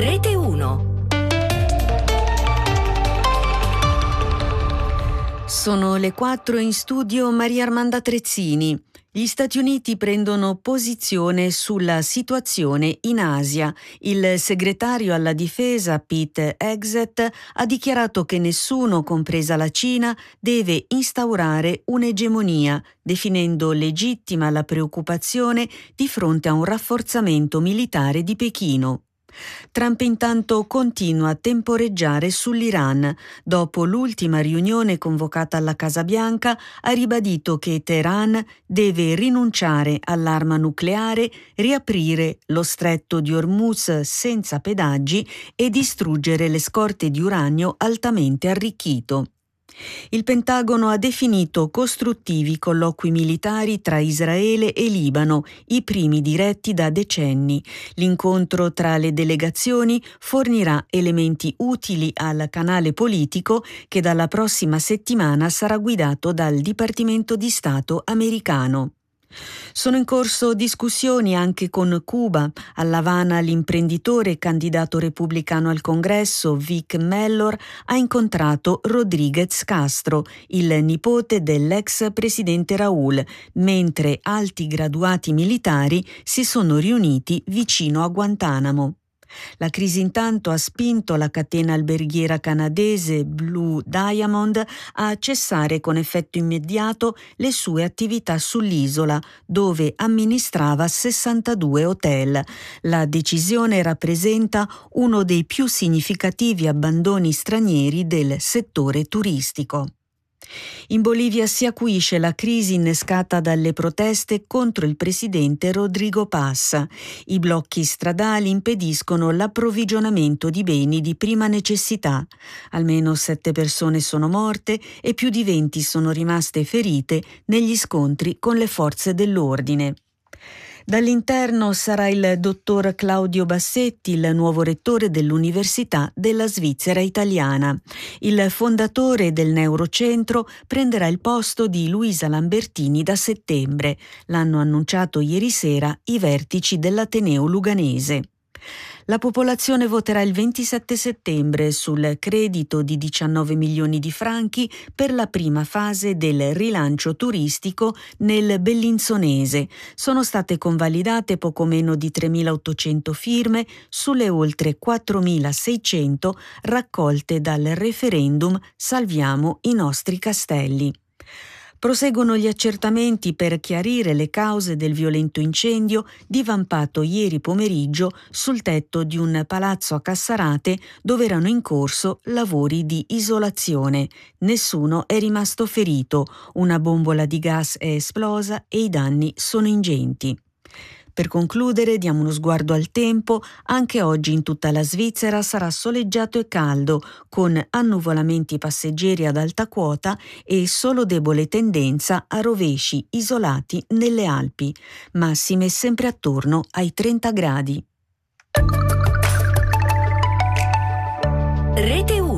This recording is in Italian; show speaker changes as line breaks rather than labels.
Rete 1.
Sono le 4 in studio Maria Armanda Trezzini. Gli Stati Uniti prendono posizione sulla situazione in Asia. Il segretario alla difesa Pete Hegseth ha dichiarato che nessuno, compresa la Cina, deve instaurare un'egemonia, definendo legittima la preoccupazione di fronte a un rafforzamento militare di Pechino. Trump intanto continua a temporeggiare sull'Iran. Dopo l'ultima riunione convocata alla Casa Bianca, ha ribadito che Teheran deve rinunciare all'arma nucleare, riaprire lo stretto di Hormuz senza pedaggi e distruggere le scorte di uranio altamente arricchito. Il Pentagono ha definito costruttivi colloqui militari tra Israele e Libano, i primi diretti da decenni. L'incontro tra le delegazioni fornirà elementi utili al canale politico che dalla prossima settimana sarà guidato dal Dipartimento di Stato americano. Sono in corso discussioni anche con Cuba. A L'Avana l'imprenditore candidato repubblicano al Congresso Vic Mellor ha incontrato Rodríguez Castro, il nipote dell'ex presidente Raúl, mentre alti graduati militari si sono riuniti vicino a Guantanamo. La crisi intanto ha spinto la catena alberghiera canadese Blue Diamond a cessare con effetto immediato le sue attività sull'isola, dove amministrava 62 hotel. La decisione rappresenta uno dei più significativi abbandoni stranieri del settore turistico. In Bolivia si acuisce la crisi innescata dalle proteste contro il presidente Rodrigo Paz. I blocchi stradali impediscono l'approvvigionamento di beni di prima necessità. Almeno 7 persone sono morte e più di 20 sono rimaste ferite negli scontri con le forze dell'ordine. Dall'interno sarà il dottor Claudio Bassetti, il nuovo rettore dell'Università della Svizzera Italiana. Il fondatore del Neurocentro prenderà il posto di Luisa Lambertini da settembre. L'hanno annunciato ieri sera i vertici dell'Ateneo Luganese. La popolazione voterà il 27 settembre sul credito di 19 milioni di franchi per la prima fase del rilancio turistico nel Bellinzonese. Sono state convalidate poco meno di 3.800 firme sulle oltre 4.600 raccolte dal referendum Salviamo i nostri castelli. Proseguono gli accertamenti per chiarire le cause del violento incendio divampato ieri pomeriggio sul tetto di un palazzo a Cassarate dove erano in corso lavori di isolazione. Nessuno è rimasto ferito, una bombola di gas è esplosa e i danni sono ingenti. Per concludere, diamo uno sguardo al tempo. Anche oggi in tutta la Svizzera sarà soleggiato e caldo, con annuvolamenti passeggeri ad alta quota e solo debole tendenza a rovesci isolati nelle Alpi. Massime sempre attorno ai 30 gradi.
Rete 1.